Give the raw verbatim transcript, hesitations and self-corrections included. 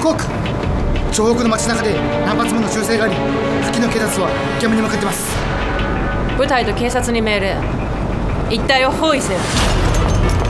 告。城北の街中で何発もの銃声があり、付近の警察は現場に向かってます。 部隊と警察に命令、一帯を包囲せよ。